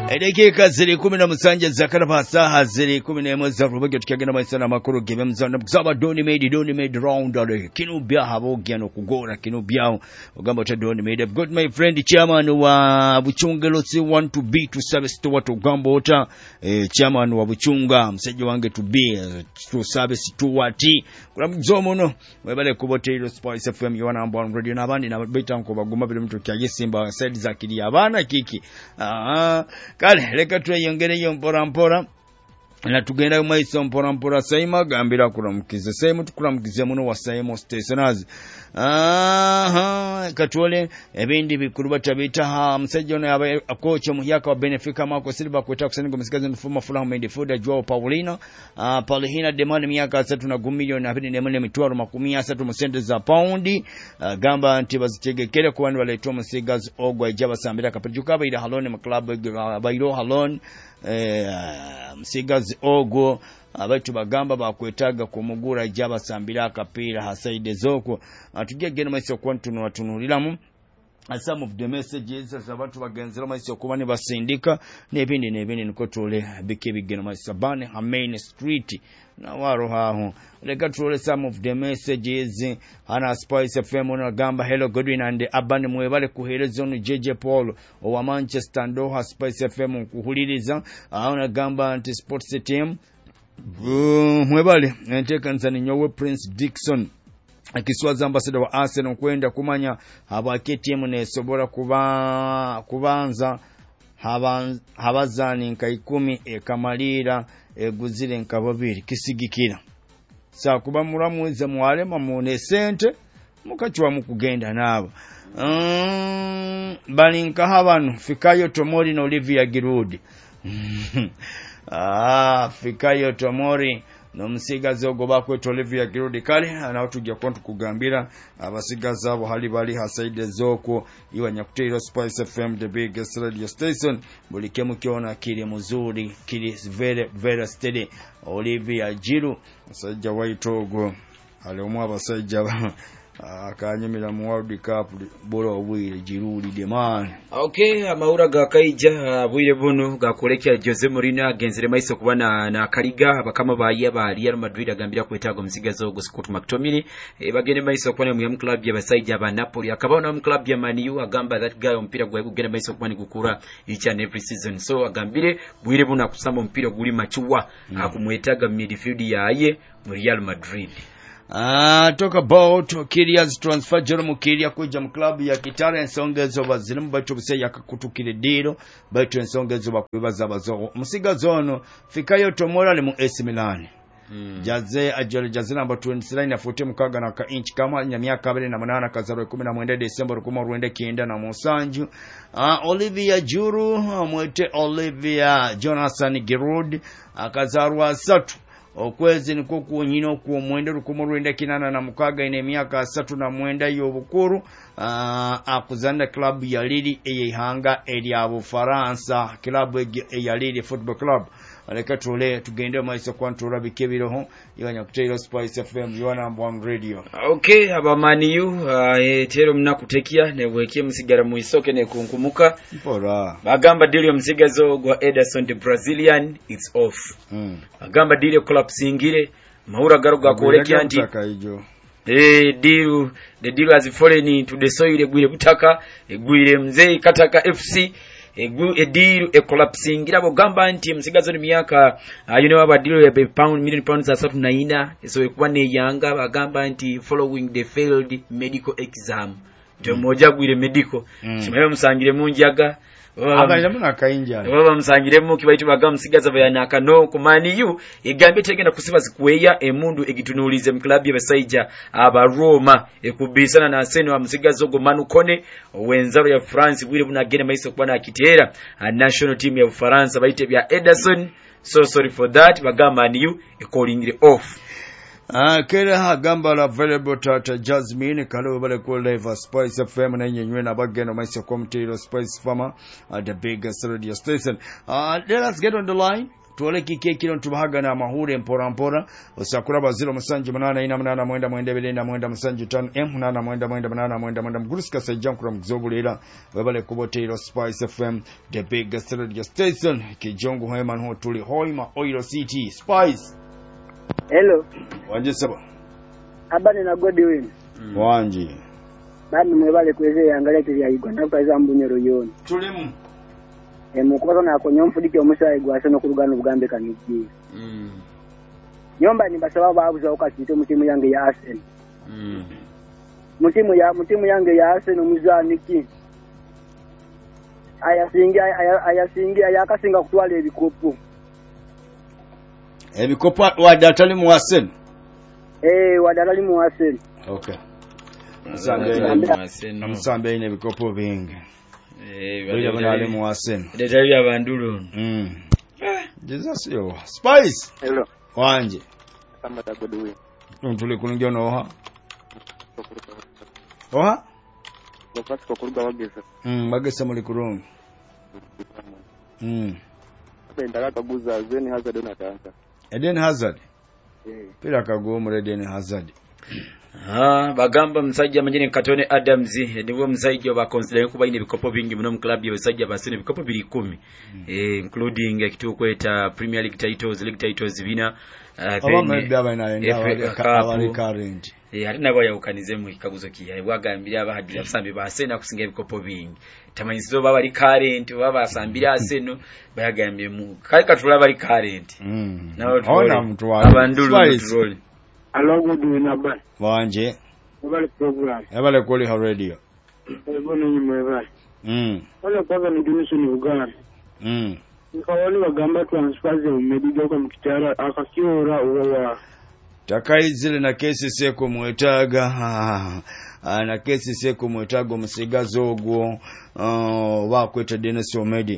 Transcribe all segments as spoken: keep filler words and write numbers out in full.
Edekika ziri kumi na musanje zakana pasaha ziri kumi na emwe za rubege tukagenda maisana makuru gebe mzana kuzaba doni made doni made round ale kinu bya habogya no kugora kinu bya ogamba ta doni made good my friend chairman wa Buchungelo si want to be to service to watu ogamba ota eh, chairman wa Buchunga mseje wange to be to service to wati kula mzomo no webale kubotero Spice F M yona ambao radio nabandi na beta nko baguma bile mtu kyaje Simba side za kili abana kiki ah kale leka tuyongere yo mpora mpora na tugenda maiso mpora mpora sayima gambira kuramukize sayimu tukuramukize muno wa sayimo stationers aha katwole ebindi bikuru batabita ha msajja ono yaba coach muhyaka wa Benfica Marco Silva kweta kusaninga msigazi nfuma fulamu midfielder Joao Paulino ah Paulino demand miaka tatu na milioni abiri na mane mitwaro makumi asatu musende za poundi uh, gamba nti bazitegekere ku bantu baleetwa musigazi ogwa ijaba sambira kapejuka bayira halone mu club uh, bayiro halone eh uh, musigazi ogwo abatu bagamba bakwetaga kumugura ijaba sambira akapira hasaide zoko atugegena maisho kwantuno watunuliramu. Some of the messages as abantu bagenzera maisho kubani basindika nebindi nebindi nikotole bikebigena maisho bane Main Street na waro haho leka tole some of the messages ana Spice F M na gamba hello Godwin and abane mwebale kuhereza onu J J Paul wa Manchester ndo Spice F M kuhuliriza ana gamba anti sports team mwebale nteka nzani nyowe Prince Dixon akiswaza ambassador wa Arsenal kwenda kumanya abaketi mu nesobora kuba kubanza habazani nka ikumi ekamalira eguzire nka babiri kisigikira sa kuba muramuze mwalema mu sente mukachwa mukugenda nabo um, bali nka habano Fikayo Tomori na Olivia Giroud ah Fikayo Tomori no musigazi ogo bakweto Olivia Giroud kale anatujja kwantu kugambira abasigazi abo hali bali hasaide zoko iwanya kutero Spice F M the biggest radio station bulikemu kiona kiri muzuri kiri very very steady Olivia Giroud sajja waitogo ale omwa abasajja akanyumira mu World Cup bolo obwire Giroud de man. Okay, amaura gakaija bwire buno gakolekya Jose Mourinho agenzere maiso kubana na Kariga bakama baye ba Real Madrid agambira kwetago msigazo go Scott McTominay e, bagene maiso kubana mu club ya basaija ba Napoli akabona mu club ya Man U agamba that guy ompira gwa gugenda maiso kubana gukura each and every season so agambire bwire buno akusamba ompira guli machuwa mm. akumwetaga midfield yaye mu Real Madrid. Ah, talk about Kylian's transfer Jerome Kylian kuja mu club ya Kitara ensongezo bazirimu bacho bise yakakutukire diro bacho ensongezo bakwibaza bazo musigazo ono Fikayo Tomori ali mu A C Milan mm. jaze ajole jaze number twenty-nine afuite mukaga na ka inch kama nya myaka abiri na munana kazaro kumi na mwenda December kuma ruende kienda na musanju ah Olivia Giroud mwete Olivia Jonathan Giroud akazarwa satu okwezi niko kunyino ku mwenda rukumu ruenda kinana na mukaga ine myaka asatu na mwenda yobukuru uh, akuzanda club ya Lille eyihanga eri abo Faransa club ya Lille Football Club aleka tole tugende maiso kwantura bikebiroho yanya kutero Spice F M yona mbwa radio. Okay abamani yu uh, etero mnakutekia nebweke musigara mu isoke ne kunkumuka mpora bagamba deal msigazo gwa Ederson the Brazilian it's off mm. bagamba deal club singire maura garuga kolekya anti eh deal the deal has fallen into the soil gwire butaka egwire mzee kataka F C egu ediru e collapsing irabo gamba anti msigazo ni miaka uh, you know abadiru ya pound million pounds asatu na ina so ekuwa ne yanga bagamba anti following the failed medical exam ndio mm. moja gwire medical mm. chimayo musangire munjaga abanja muna kainja baba musangire mu kibayitu bagamba msigaza bayanaka no kumani yu igambe tegenda kusiba zikueya emundu egitunulize mu club y'abasaija aba Roma ekubisana na Arsenal msigazo go Manu Kone wenzaro ya France bwire bunagene maiso kubana akitera a national team ya Ufaransa bayite bya Ederson so sorry for that bagamba ni yu calling off. Ah kera hagamba la available tata Jasmine kalo bale ko live Spice F M na nyenywe na bageno maiso committee Spice Farmer at the biggest radio station. Ah uh, let us get on the line tuole kike kilo tubahagana amahure mpora mpora osakura baziro musanji munana ina munana mwenda mwenda bilenda mwenda musanji tano m munana mwenda mwenda munana mwenda mwenda mguruska sajankura mzobulira webale kubotero Spice F M the biggest radio station kijongo hoeman ho tuli hoima oil city Spice. Hello wanje saba abane na Godwin mm. wanje bani mwebale kweze yangalia kya Uganda kwa zambu nyoro yoni tulimu e mukubaza na konyomfudike omusayi gwase no kurugana ubugambe kaniji mm nyomba ni basaba babuza okatito mutimu yange ya Arsenal mm mutimu ya mutimu yange ya Arsenal muzaniki aya singi aya aya singi aya kasinga kutwala ebikopo ebikopo wadatali mu Arsenal eh wadatali mu Arsenal okay Musambe musambe ine bikopo bingi eh bali bali mu Arsenal detali ya bandulu mm Jesus yo Spice hello wanje kama tagoduwe ntuli kunjo no ha oha nofasi kokuruga wagesa mm bagesa muri kurungi mm ndaka kaguza Eden Hazard onatanga Eden Hazard eh pira kago mu Eden Hazard Ah, bagamba msajja manjene Katone Adams ndiwo msajja wa consider kuba ine bikopo bingi muno mu club y'abasajja basene bikopo biri kumi mm. eh including kitu kweta Premier League titles, League titles bina uh, then current eh hari nabo yawukanize mu kikaguzo kiyaye bwagambira abahadira abasambi basena kusinga bikopo bingi tamanyizo baba ari current baba basambira aseno bayagambiye mu kali katula bari current mm. naona mtu wa abandulu mtu alongo duina ba wanje wale program yabale kuli ha radio ebono nyuma yabale mm wale kwa ni dunisho ni Uganda mm nikawali bagamba transfer ze umediga kwa mkitara akakiora uwa takaizile na kesi seko mwetaga na kesi seko mwetaga musigazo ogwo uh, bakweta Dennis Omedi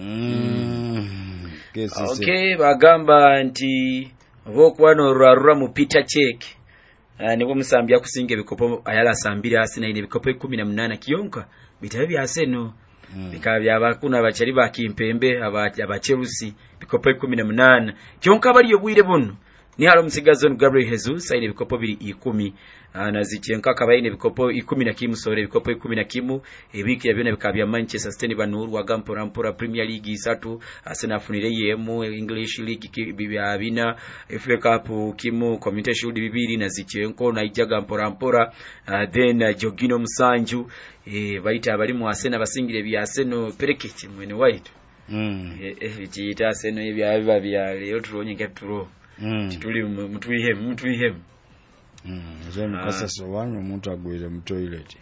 mm kesi okay se. Bagamba nti vokwano rarura mu Peter check uh, niwo musambya kusinga bikopo ayala sambira asina ine bikopo kumi na munana kiyonka bitabe bya Arsenal mm. bikaba byabakuna abachari bakimpembe aba Chelsea bikopo kumi na munana kiyonka bali yobwire bono ni halo msigazo Gabriel Jesus ine bikopo biri ikumi anazichenka kabaine bikopo ikumi na kimu sore bikopo ikumi na kimu ebiki yabyone bikabya Manchester City banuru wa gampora mpora Premier League isatu Arsenal funire yemu English League bibya bina F A Cup kimu Community Shield bibiri na zichenko na ijaga mpora mpora uh, then uh, Jogino Musanju eh baita abali mu Arsenal basingire bya Arsenal pereketi mwene white mm eh eh chita Arsenal ebya biba bya leo turonye ngaturo mm tuli mtuihe mtuihe mm zeno kasa so wanyu muntu agwire mu toilet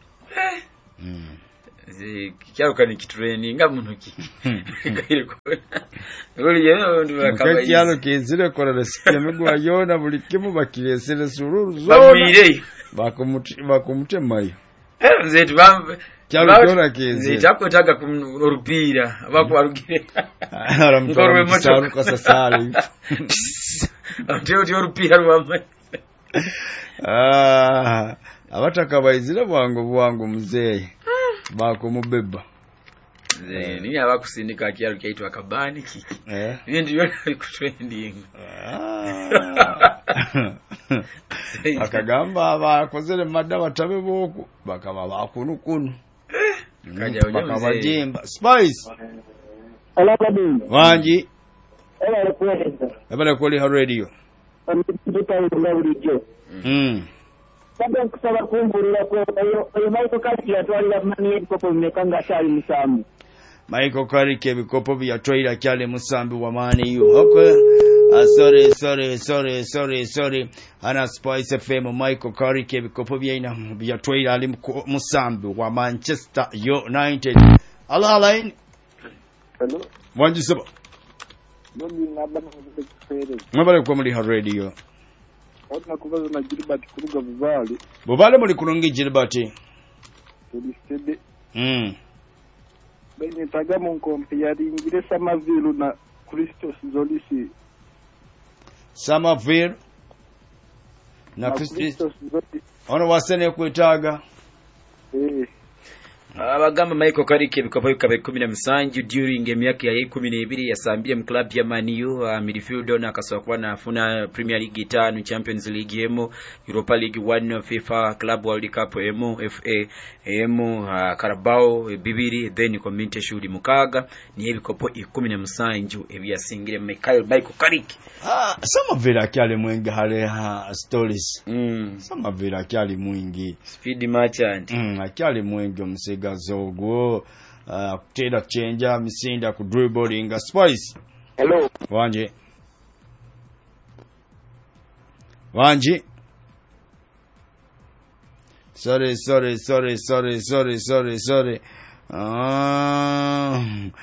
mm zi kyaruka ni kitraining nga muntu ki ngayiriko uri yeno ndu bakaba kyalo kizire kora resipe migwa yona buli kimu bakiyesere sururu zone bakumuti bakumutemayo eh zetu bambe kyalo kyora kizire zitakwetaga kurupira bakwarugire ngorwe moto kasa sali ndio ndio rupira rwamwe ah abataka bayizira bwangu bwangu muzeye bako mubeba eh ni abakusindika kyalo kyaitwa kabani kiki eh ndio yali kutrending akagamba abakozere madda batabe boku bakaba bakunukunu kaja bakabajimba Spice alabadi wanji ela kwenda ebale kuli ha radio mm Sabia kusaba kumbulira ko oyo Michael Kati yatwalira mani ebikopo mmekanga cyali musambu Michael Carrick ebikopo byatwalira cyali musambu wa mani you okay uh, sorry sorry sorry sorry sorry ana Spice F M Michael Carrick ebikopo byina byatwalira ali musambu wa Manchester United ala line hello wanji saba noni nabana kubekere mwabale kwa muri ha radio Otna kubaza na Gilbert kuruga bubali. Bubale muri kurungi Gilbert. Tulistede. Mm. Bene taga mu nkompe yari ingire Samavilu na Christos Zolisi. Samavilu na Christos Zolisi. Ono wasene kwetaga. Eh. abagamba Michael Carrick ebikopo bikabe kumi na musanju during emyaka ya kumi na ebiri yasambye mu club ya Man U, uh, midfielder nakasobola kuba nafuna Premier League tano, Champions League emu, Europa League one, FIFA Club World Cup emu, F A emu, uh, Carabao bibiri, then Community Shield mukaga. Ni ebikopo kumi na musanju ebyasingire Michael Michael Carrick. Ah, some of it akyali mwingi hale ha stories. Mm. Some of it akyali mwingi. Speed merchant. Mm, akyali mwingi omusega zogo. Uh, kutera chenja misinda ku dribbling Spice. Hello. Wanje. Wanje. Sorry, sorry, sorry, sorry, sorry, sorry, sorry. Uh,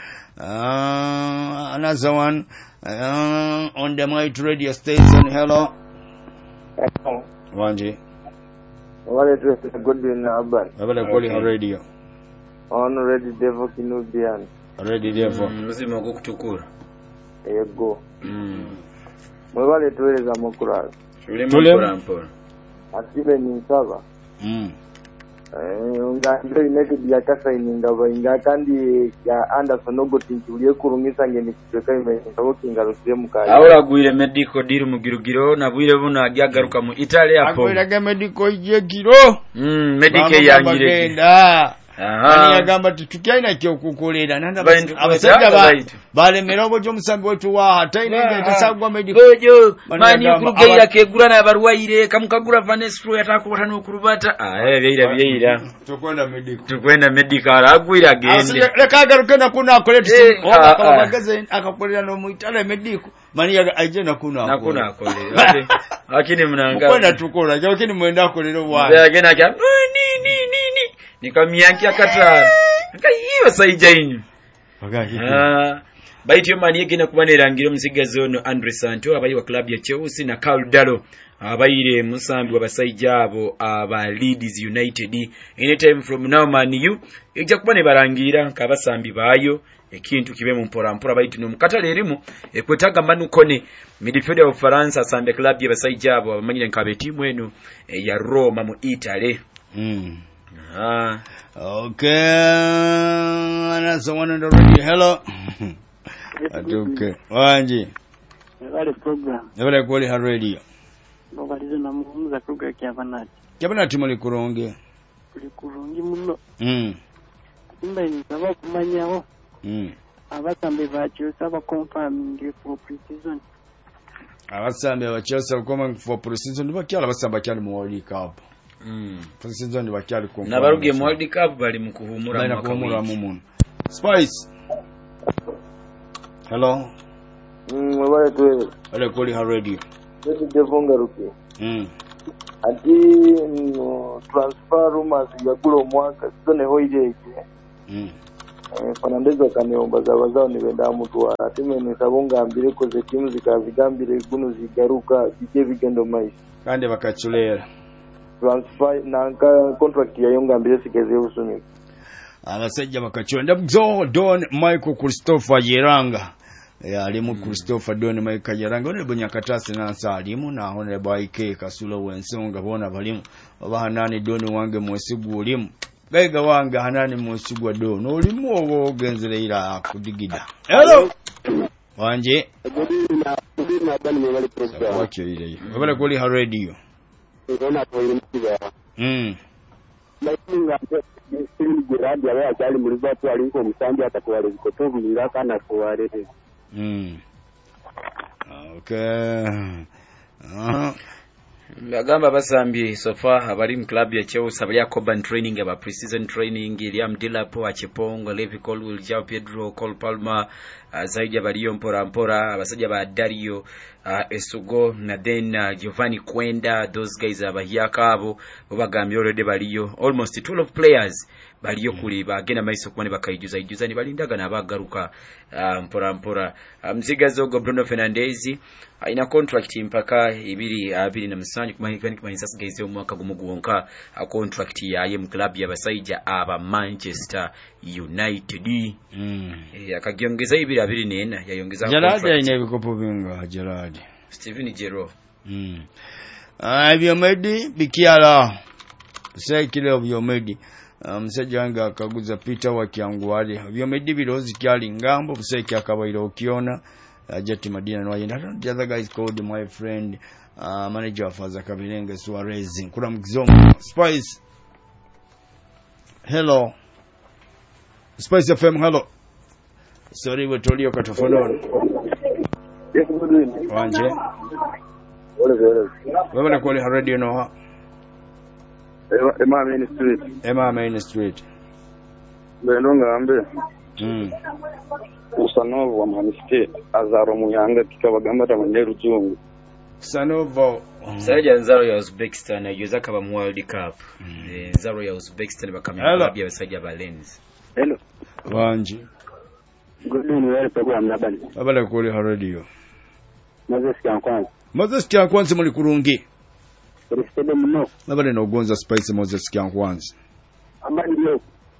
uh, another one uh, on the Might Radio station. Hello. Hello. Wanje. What is it? Good in Urban. Abala calling on radio. On Ready Devil Kinubian. Ready Devil. Mzima go kutukura. Ego. Mm. Mwale tuweza mukura. Shule mukura mpora. Atibe ni saba. Mm. Eh, ungande United yakasa ininga bainga kandi ya Anderson ogotinjuliye kurumisa ngene kitweka imesaba kingarusiye mukari. Ahora guire medical deal mugirugiro na buire buno agyagaruka mu Italy hapo. Akwira ga medical yegiro. Mm, medical yangire. Ani yagamba tutukaina kyo kukolera nanda abasajja ba balemera obojo musambi wetu wa hata inenge tasagwa medical bojo mani kurugeira kegura na barwaire kamukagura vanestro yatakubata no kurubata ah eh beira beira tukwenda medical tukwenda medical agwira agende leka garuke na kuna akoleta oba magazine akakolera no muitale medical mani yaga aje na kuna na kuna akolera lakini mnanga kwenda tukola lakini mwenda akolera bwana yagena kya ni ni ni nikamyanki akatara nkayiyo sayijainyu ah baityo mani yegena kubanera ngiro msigazo no Andre Santo abayi wa club ya Chelsea na Carl Dalo abayire musambi wa basayijabo aba Leeds United. Anytime from now Man U ejja kubane barangira kabasambi bayo ekintu kibe mu mpora mpora bayitu no mukatale erimu ekwetaga manukone midfielder wa France asambe club ya basayijabo abamanyire nkabe timu eno e ya Roma mu Italy. Mm. Ah, okay. Another one on the radio. Hello. Okay. Wanje. Wale program. Wale kwali ha radio. Nobalizo na muza program ya banati. Yabanati muli kuronge. Kuli kurungi muno. Mm. Imba ni saba kumanyaho. Mm. Abasambe bacho saba confirming for pre-season. Abasambe bacho confirming for pre-season ndibakyala basamba cyane mu World Cup. mm. Pre-season ndibakyali confirm. Na baruge mu World Cup bali mu kuhumura mu kuhumura mu mun. Spice. Hello. Mm, wale tu. Wale kwali ha radio. Ndio devonga ruke. Mm. Ati no transfer rumors ya gulo mwaka sone hoije. Mm. Eh Fernandez akaneomba zabazao nibenda mutwa atime ni sabonga ambire ko ze timu zikavigambire guno zigaruka bije bigendo mai. Kandi bakachulera. Transfer na contract ya yonga ambire sigeze usuni. Abasajja bakachonda John Don Michael Christopher Yeranga ya alimu mm. Christopher Don Michael Yeranga one bonya katase na salimu na hone baike kasula wensonga bona balimu bahanani Don wange mwesigu ulimu gaiga wange hanani mwesigu do no ulimu owo ogenzere ira kudigida. Hello wanje na na bali me wale program wacho ile wale kuli ha radio ona to ile mtiba mm lakinga siri jiradi ya ajali muliza tu aliko msandi atakuwa zikotovu nilaka na kuwarete. Mm. Okay. Uh. Bagamba basambi sofa abali mu club ya Chelsea abali Coban training aba pre-season training Liam Dilapo Achepongo Levi Colwill Joao Pedro Cole Palmer uh, zaidi abaliyo mpora mpora abasajja ba Dario uh, Esugo na then uh, Giovanni Kwenda those guys abahiyaka abo bagambye already baliyo almost twelve players baliyo kuli bagenda maiso kubane bakayijuza ijuza ni balindaga nabagaruka uh, mpora mpora uh, mzigazo go Bruno Fernandes uh, ina contract mpaka ibiri abiri na musanju kumahikani kumanisasa gaize omwaka gumuguonka uh, contract ya ye mu club ya basajja aba Manchester United. Mm. E, akagiongeza ibiri abiri nena yayongeza contract. Gerard ina bikopo binga Gerard. Steven Gerrard. Mm. Ah, uh, Biomedi bikiala. Say kile of Biomedi. Omusajja um, wange akaguza Peter Wakyangwali byomeddi birozi kyali ngambo buseki akabaira okiona Jati Madina no ayenda. The other guy is called my friend uh, manager of Azakabirenge Suarez Nkura Mkizomo Spice. Hello Spice F M. Hello. Sorry we told you katofono. Yes, good evening. Wanje. What is it? Wewe na kwa radio no. Emma Main Street. Emma Main Street. Beno ngambe. Mm. Usanovo wa maniste azaro muyanga kikabagamba tamanyeru jungu. Sanovo Saja Nzaro ya Uzbekistan ajuza kaba mu World Cup. Mm. E, Nzaro ya Uzbekistan bakamya klabu ya Saja Valens. Hello. Wanji. Good evening, where program nabali. Abala kuli ha radio. Moses Kyankwanzi. Moses Kyankwanzi muli kurungi. Restede muno. Nabale no gonza Spice Moses Kyankwanzi. Abali yo.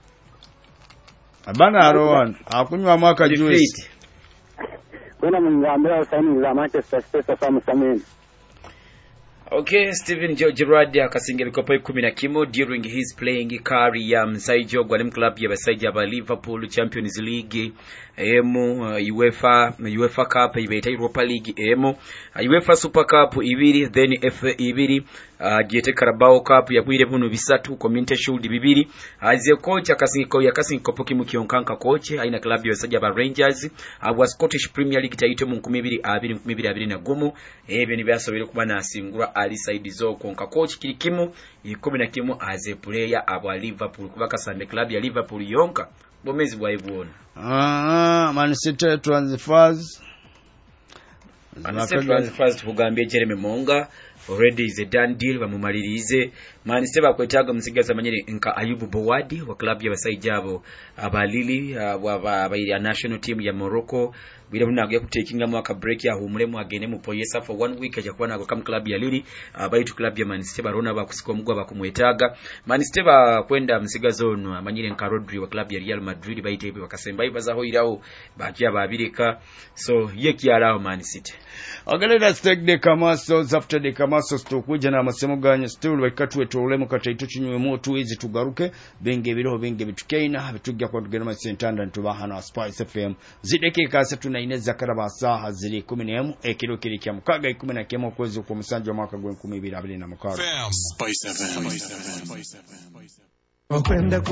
Abana arowan akunywa mwaka juice. Kuna mngambia saini za Manchester City fa musameni. Okay, Steven George Radi akasinga bikopo kumi na kimo during his playing career msaijo gwalimu club ya basaija ba Liverpool Champions League emu uh, UEFA UEFA Cup ibaita Europa League emu uh, UEFA Super Cup ibiri then F A ibiri uh, Giete Carabao Cup yabwire buno bisatu Community Shield bibiri azie coach akasinga ko yakasinga kopo kimu kionkanka coach aina club ya basaija ba Rangers abwa Scottish Premier League taito mu nkumi ibiri abiri nkumi ibiri abiri na gumu ebyo ni byasobere kuba nasingura ali side zo konka coach kilikimu ikumi na kimu as a player abwa Liverpool kubaka Sunday club ya Liverpool yonka bomezi bwa ibwona. Ah, Man City transfers. Man City transfers tugambye Jeremy Monga already is a done deal bamumalirize. Man City bakwetaga musigaza manyere nka Ayubu Bowadi wa club ya Basaijabo abalili wa ya national team ya Morocco bila munagiye kutekinga mwaka break ya humulemu agene mu Poyesa for one week aja kuba nago kam club ya Lili abayitu club ya Man City barona bakusiko mugwa bakumwetaga. Man City bakwenda musigazo no amanyire nka Rodri wa club ya Real Madrid bayite ibe bakasemba ibazaho iraho bakiya babirika so yekiaraho Man City. Okay, let's take the Kamasos. After the Kamasos tukuja na amasemo ganye still wakatwe tulemu kataito chinywe moto izi tugaruke benge biroho benge bitukeina bitujja kwa tugera ma sentanda ntubaha na Spice F M zideke kasa tunaine zakaraba saha ziri kumi na emu ekiro kiri kya mukaga kumi na kemo kwezi kwa musanjo wa mwaka gwe kumi na mbili na mukaga Spice F M